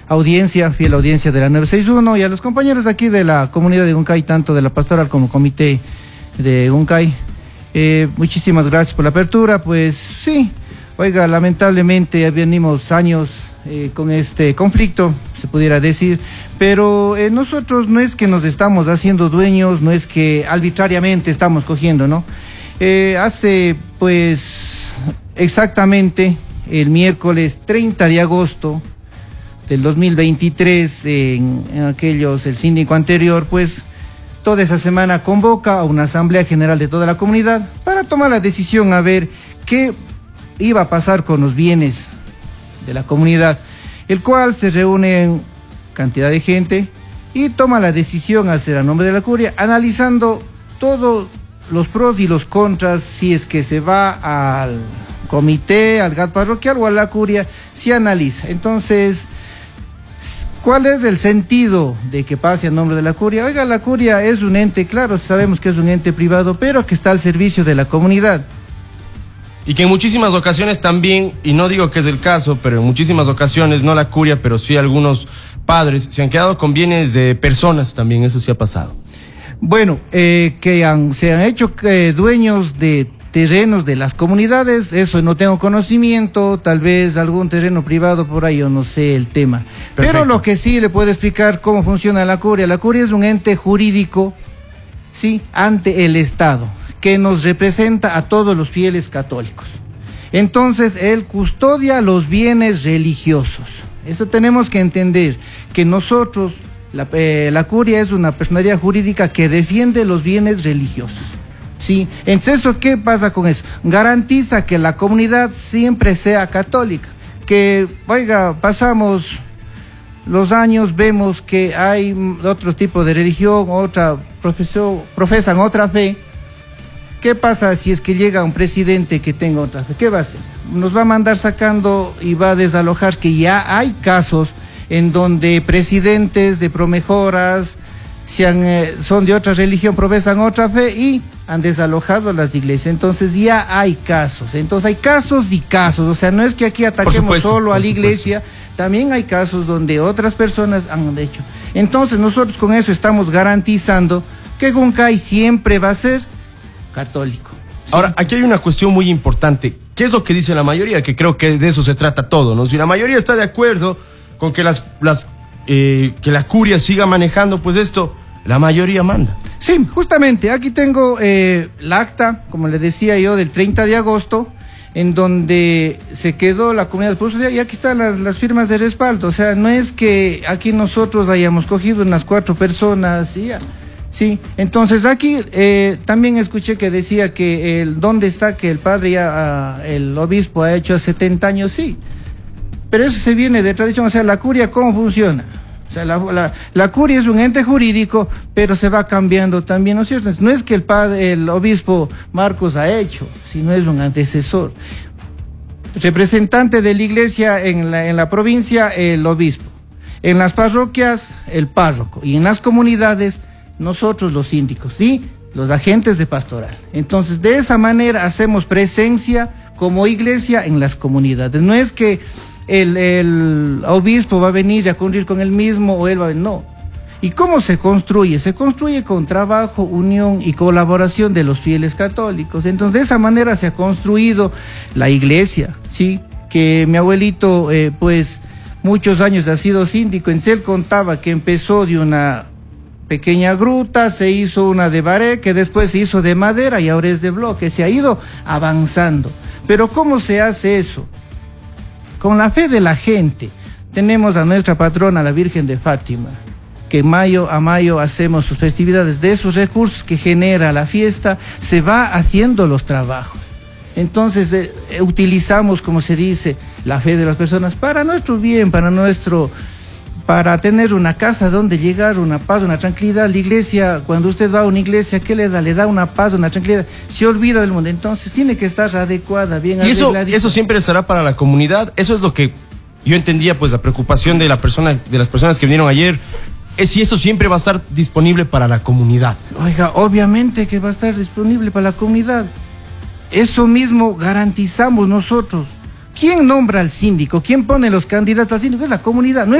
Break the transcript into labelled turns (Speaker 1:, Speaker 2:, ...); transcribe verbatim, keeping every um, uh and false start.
Speaker 1: audiencia, fiel audiencia de la nueve seis uno, y a los compañeros de aquí de la comunidad de Huncay, tanto de la pastoral como comité de Huncay. Eh, muchísimas gracias por la apertura. Pues sí, oiga, lamentablemente ya venimos años eh, con este conflicto, se pudiera decir, pero eh, nosotros no es que nos estamos haciendo dueños, no es que arbitrariamente estamos cogiendo, ¿no? Eh, hace pues exactamente el miércoles treinta de agosto del dos mil veintitrés, en, en aquellos, el síndico anterior, pues toda esa semana convoca a una asamblea general de toda la comunidad para tomar la decisión a ver qué iba a pasar con los bienes de la comunidad, el cual se reúne en cantidad de gente y toma la decisión a hacer a nombre de la curia, analizando todos los pros y los contras, si es que se va al comité, al G A T parroquial o a la curia, se analiza. Entonces, ¿cuál es el sentido de que pase a nombre de la curia? Oiga, la curia es un ente, claro, sabemos que es un ente privado, pero que está al servicio de la comunidad.
Speaker 2: Y que en muchísimas ocasiones también, y no digo que es el caso, pero en muchísimas ocasiones, no la curia, pero sí algunos padres, se han quedado con bienes de personas también, eso sí ha pasado.
Speaker 1: Bueno, eh, que han, se han hecho eh, dueños de terrenos de las comunidades, eso no tengo conocimiento, tal vez algún terreno privado por ahí, yo no sé el tema. Perfecto. Pero lo que sí le puedo explicar cómo funciona la curia. La curia es un ente jurídico, sí, ante el Estado, que nos representa a todos los fieles católicos. Entonces, él custodia los bienes religiosos. Eso tenemos que entender, que nosotros, la, eh, la curia es una personería jurídica que defiende los bienes religiosos. Sí, entonces, ¿qué pasa con eso? Garantiza que la comunidad siempre sea católica, que, oiga, pasamos los años, vemos que hay otro tipo de religión, otra profesor, profesan otra fe. ¿Qué pasa si es que llega un presidente que tenga otra fe? ¿Qué va a hacer? Nos va a mandar sacando y va a desalojar, que ya hay casos en donde presidentes de promejoras sean, eh, son de otra religión, profesan otra fe y han desalojado las iglesias. Entonces ya hay casos, entonces hay casos y casos, o sea, no es que aquí ataquemos supuesto, solo a la iglesia, también hay casos donde otras personas han hecho. Entonces nosotros con eso estamos garantizando que Huncay siempre va a ser católico. ¿Sí?
Speaker 2: Ahora, aquí hay una cuestión muy importante. ¿Qué es lo que dice la mayoría? Que creo que de eso se trata todo, ¿no? Si la mayoría está de acuerdo con que las, las eh, que la curia siga manejando, pues esto, la mayoría manda.
Speaker 1: Sí, justamente, aquí tengo eh, la acta, como le decía yo, del treinta de agosto, en donde se quedó la comunidad, por eso, y aquí están las, las firmas de respaldo. O sea, no es que aquí nosotros hayamos cogido unas cuatro personas y ya. Sí, entonces aquí eh, también escuché que decía que el dónde está que el padre ya, uh, el obispo ha hecho setenta años, sí, pero eso se viene de tradición. O sea, la curia, ¿cómo funciona? O sea, la, la, la curia es un ente jurídico, pero se va cambiando también, ¿no es cierto? No es que el padre, el obispo Marcos ha hecho, sino es un antecesor. Representante de la iglesia en la, en la provincia, el obispo. En las parroquias, el párroco. Y en las comunidades, nosotros los síndicos, ¿sí? Los agentes de pastoral. Entonces, de esa manera hacemos presencia como iglesia en las comunidades. No es que el, el obispo va a venir a cumplir con él mismo o él va a venir, no. ¿Y cómo se construye? Se construye con trabajo, unión y colaboración de los fieles católicos. Entonces, de esa manera se ha construido la iglesia, ¿sí? Que mi abuelito, eh, pues, muchos años ha sido síndico. En él contaba que empezó de una pequeña gruta, se hizo una de baré, que después se hizo de madera y ahora es de bloque, se ha ido avanzando. Pero ¿cómo se hace eso? Con la fe de la gente. Tenemos a nuestra patrona, la Virgen de Fátima, que mayo a mayo hacemos sus festividades. De esos recursos que genera la fiesta, se va haciendo los trabajos. Entonces eh, utilizamos, como se dice, la fe de las personas para nuestro bien, para nuestro... para tener una casa donde llegar, una paz, una tranquilidad. La iglesia, cuando usted va a una iglesia, ¿qué le da? Le da una paz, una tranquilidad. Se olvida del mundo. Entonces tiene que estar adecuada, bien arregladita.
Speaker 2: ¿Y eso, eso siempre estará para la comunidad? Eso es lo que yo entendía, pues la preocupación de, la persona, de las personas que vinieron ayer. Es si eso siempre va a estar disponible para la comunidad.
Speaker 1: Oiga, obviamente que va a estar disponible para la comunidad. Eso mismo garantizamos nosotros. ¿Quién nombra al síndico? ¿Quién pone los candidatos al síndico? Es la comunidad. No